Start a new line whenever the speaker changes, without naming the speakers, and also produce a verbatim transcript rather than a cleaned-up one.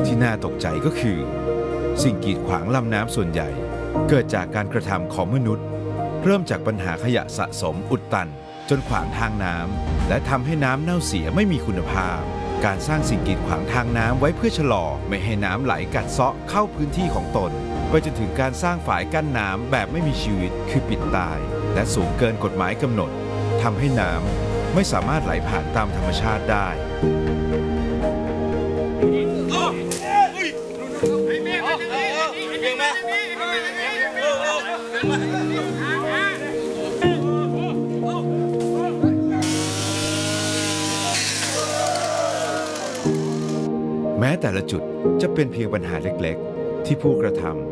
ที่น่าตกใจก็คือสิ่งกีดขวางลำน้ำส่วนใหญ่เกิดจากการกระทำของมนุษย์เริ่มจากปัญหาขยะสะสมอุดตันจนขวางทางน้ำและทำให้น้ำเน่าเสียไม่มีคุณภาพการสร้างสิ่งกีดขวางทางน้ำไว้เพื่อชะลอไม่ให้น้ำไหลกัดเซาะเข้าพื้นที่ของตนไปจนถึงการสร้างฝายกั้นน้ำแบบไม่มีชีวิตคือปิดตายและสูงเกินกฎหมายกำหนดทำให้น้ำไม่สามารถไหลผ่านตามธรรมชาติได้แม้แต่ละจุดจะเป็นเพียงปัญหาเล็กๆที่ผู้กระทำ